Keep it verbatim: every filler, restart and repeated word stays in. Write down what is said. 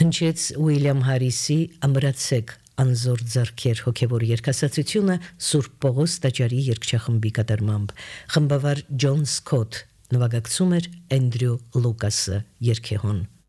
Հնչեց Ուիլյամ Հարիսի «Ամրացեք անզոր ձեռքեր» հոգևոր երգասացությունը Սուրբ Պողոս տաճարի երգչախմբի կատարմամբ։ Խմբավար Ջոն Սքոթ նվագակցում էր Էնդրյու Լուկասը երգեհոն։